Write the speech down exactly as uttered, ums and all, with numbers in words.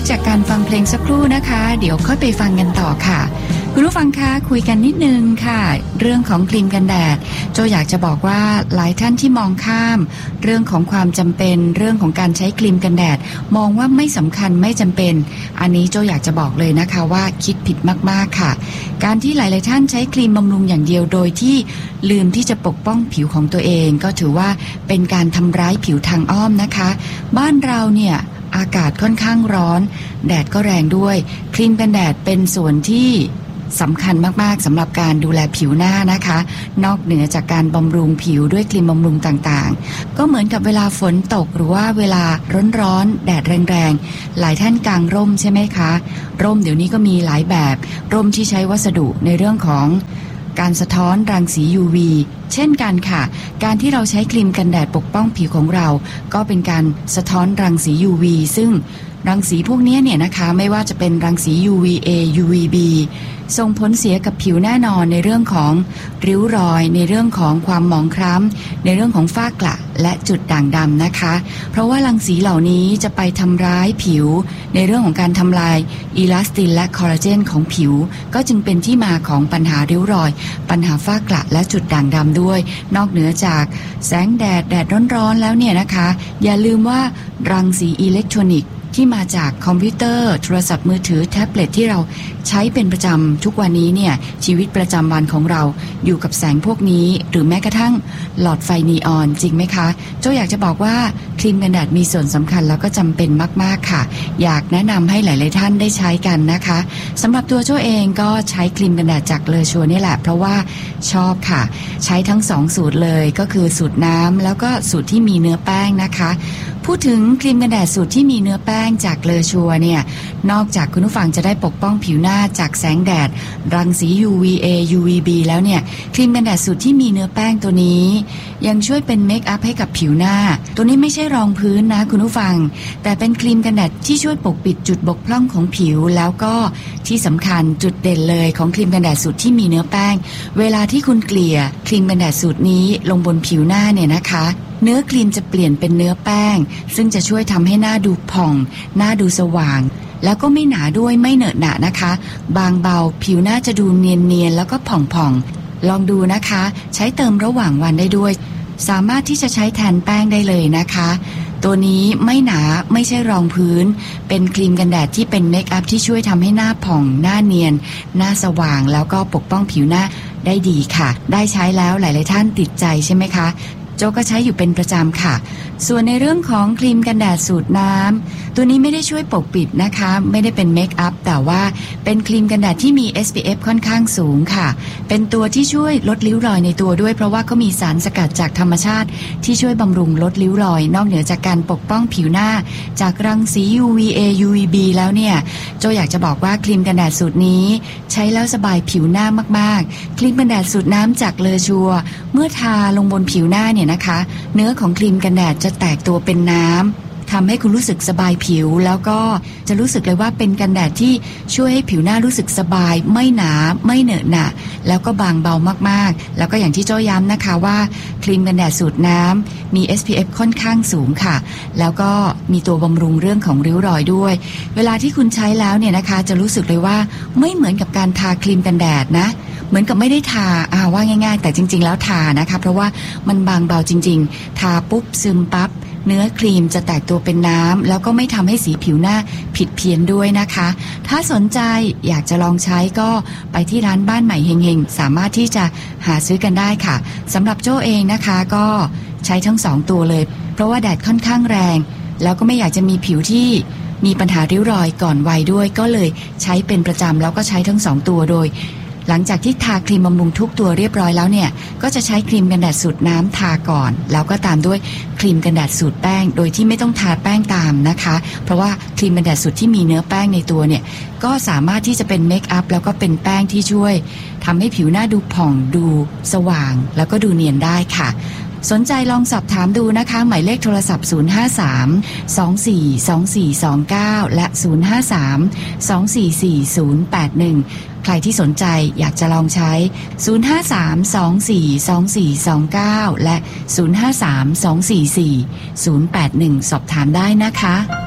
จากการฟังเพลงสักครู่นะคะเดี๋ยวค่อยไปฟังกันต่อค่ะคุณผู้ฟังคะคุยกันนิดนึงค่ะเรื่องของครีมกันแดดโจอยากจะบอกว่าหลายท่านที่มองข้ามเรื่องของความจำเป็นเรื่องของการใช้ครีมกันแดดมองว่าไม่สำคัญไม่จำเป็นอันนี้โจอยากจะบอกเลยนะคะว่าคิดผิดมากๆค่ะการที่หลายๆท่านใช้ครีมบำรุงอย่างเดียวโดยที่ลืมที่จะปกป้องผิวของตัวเองก็ถือว่าเป็นการทำร้ายผิวทางอ้อมนะคะบ้านเราเนี่ยอากาศค่อนข้างร้อนแดดก็แรงด้วยครีมกันแดดเป็นส่วนที่สำคัญมากๆสำหรับการดูแลผิวหน้านะคะนอกเหนือจากการบำรุงผิวด้วยครีมบำรุงต่างๆก็เหมือนกับเวลาฝนตกหรือว่าเวลาร้อนๆแดดแรงๆหลายท่านกางร่มใช่ไหมคะร่มเดี๋ยวนี้ก็มีหลายแบบร่มที่ใช้วัสดุในเรื่องของการสะท้อนรังสี ยู วี เช่นกันค่ะการที่เราใช้ครีมกันแดดปกป้องผิวของเราก็เป็นการสะท้อนรังสี ยู วี ซึ่งรังสีพวกนี้เนี่ยนะคะไม่ว่าจะเป็นรังสี ยู วี เอ ยู วี บี ส่งผลเสียกับผิวแน่นอนในเรื่องของริ้วรอยในเรื่องของความหมองคล้ำในเรื่องของฝ้ากระและจุดด่างดำนะคะเพราะว่ารังสีเหล่านี้จะไปทำร้ายผิวในเรื่องของการทำลายอีลาสตินและคอลลาเจนของผิวก็จึงเป็นที่มาของปัญหาริ้วรอยปัญหาฝ้ากระและจุดด่างดำด้วยนอกเหนือจากแสงแดดแดดร้อนๆแล้วเนี่ยนะคะอย่าลืมว่ารังสีอิเล็กทรอนิกส์ที่มาจากคอมพิวเตอร์โทรศัพท์มือถือแท็บเล็ตที่เราใช้เป็นประจำทุกวันนี้เนี่ยชีวิตประจำวันของเราอยู่กับแสงพวกนี้หรือแม้กระทั่งหลอดไฟนีออนจริงไหมคะโจอยากจะบอกว่าครีมกันแดดมีส่วนสำคัญแล้วก็จำเป็นมากๆค่ะอยากแนะนำให้หลายๆท่านได้ใช้กันนะคะสำหรับตัวโจเองก็ใช้ครีมกันแดดจากเลอชัวนี่แหละเพราะว่าชอบค่ะใช้ทั้งสองสูตรเลยก็คือสูตรน้ำแล้วก็สูตรที่มีเนื้อแป้งนะคะพูดถึงครีมกันแดดสูตรที่มีเนื้อแป้งจากเลอชัวเนี่ยนอกจากคุณผู้ฟังจะได้ปกป้องผิวหน้าจากแสงแดดรังสี ยู วี เอ ยู วี บี แล้วเนี่ยครีมกันแดดสูตรที่มีเนื้อแป้งตัวนี้ยังช่วยเป็นเมคอัพให้กับผิวหน้าตัวนี้ไม่ใช่รองพื้นนะคุณผู้ฟังแต่เป็นครีมกันแดดที่ช่วยปกปิดจุดบกพร่องของผิวแล้วก็ที่สำคัญจุดเด่นเลยของครีมกันแดดสูตรที่มีเนื้อแป้งเวลาที่คุณเกลี่ยครีมกันแดดสูตรนี้ลงบนผิวหน้าเนี่ยนะคะเนื้อครีมจะเปลี่ยนเป็นเนื้อแป้งซึ่งจะช่วยทำให้หน้าดูผ่องหน้าดูสว่างแล้วก็ไม่หนาด้วยไม่เหนอะหนะนะคะบางเบาผิวหน้าจะดูเนียนๆแล้วก็ผ่องๆลองดูนะคะใช้เติมระหว่างวันได้ด้วยสามารถที่จะใช้แทนแป้งได้เลยนะคะตัวนี้ไม่หนาไม่ใช่รองพื้นเป็นครีมกันแดดที่เป็นเมคอัพที่ช่วยทำให้หน้าผ่องหน้าเนียนหน้าสว่างแล้วก็ปกป้องผิวหน้าได้ดีค่ะได้ใช้แล้วหลายๆท่านติดใจใช่ไหมคะโจก็ใช้อยู่เป็นประจำค่ะส่วนในเรื่องของครีมกันแดดสูตรน้ำตัวนี้ไม่ได้ช่วยปกปิดนะคะไม่ได้เป็นเมคอัพแต่ว่าเป็นครีมกันแดดที่มี เอส พี เอฟ ค่อนข้างสูงค่ะเป็นตัวที่ช่วยลดริ้วรอยในตัวด้วยเพราะว่าเขามีสารสกัดจากธรรมชาติที่ช่วยบำรุงลดริ้วรอยนอกเหนือจากการปกป้องผิวหน้าจากรังสี ยู วี เอ ยู วี บี แล้วเนี่ยโจอยากจะบอกว่าครีมกันแดดสูตรนี้ใช้แล้วสบายผิวหน้ามากๆครีมกันแดดสูตรน้ำจากเลอชัวเมื่อทาลงบนผิวหน้าเนี่ยนะคะเนื้อของครีมกันแดดจะแตกตัวเป็นน้ำทำให้คุณรู้สึกสบายผิวแล้วก็จะรู้สึกเลยว่าเป็นกันแดดที่ช่วยให้ผิวหน้ารู้สึกสบายไม่หนาไม่เหนอะหนะแล้วก็บางเบามากๆแล้วก็อย่างที่โจ้ย้ำนะคะว่าครีมกันแดดสูตรน้ำมี เอส พี เอฟ ค่อนข้างสูงค่ะแล้วก็มีตัวบำรุงเรื่องของริ้วรอยด้วยเวลาที่คุณใช้แล้วเนี่ยนะคะจะรู้สึกเลยว่าไม่เหมือนกับการทาครีมกันแดดนะเหมือนกับไม่ได้ทาอ่าว่าง่ายๆแต่จริงๆแล้วทานะคะเพราะว่ามันบางเบาจริงๆทาปุ๊บซึมปั๊บเนื้อครีมจะแตกตัวเป็นน้ำแล้วก็ไม่ทำให้สีผิวหน้าผิดเพี้ยนด้วยนะคะถ้าสนใจอยากจะลองใช้ก็ไปที่ร้านบ้านใหม่เฮงๆสามารถที่จะหาซื้อกันได้ค่ะสำหรับโจ้เองนะคะก็ใช้ทั้งสองตัวเลยเพราะว่าแดดค่อนข้างแรงแล้วก็ไม่อยากจะมีผิวที่มีปัญหาริ้วรอยก่อนวัยด้วยก็เลยใช้เป็นประจำแล้วก็ใช้ทั้งสองตัวโดยหลังจากที่ทาครีมบำรุงทุกตัวเรียบร้อยแล้วเนี่ยก็จะใช้ครีมกันแดดสูตรน้ำทาก่อนแล้วก็ตามด้วยครีมกันแดดสูตรแป้งโดยที่ไม่ต้องทาแป้งตามนะคะเพราะว่าครีมกันแดดสูตรที่มีเนื้อแป้งในตัวเนี่ยก็สามารถที่จะเป็นเมคอัพแล้วก็เป็นแป้งที่ช่วยทำให้ผิวหน้าดูผ่องดูสว่างแล้วก็ดูเนียนได้ค่ะสนใจลองสอบถามดูนะคะหมายเลขโทรศัพท์ศูนย์ ห้า สาม สอง สี่ สอง สี่ สอง เก้าและศูนย์ ห้า สาม สอง สี่ สี่ ศูนย์ แปด หนึ่งใครที่สนใจอยากจะลองใช้ศูนย์ ห้า สาม สอง สี่ สอง สี่ สอง เก้าและศูนย์ ห้า สาม สอง สี่ สี่ ศูนย์ แปด หนึ่งสอบถามได้นะคะ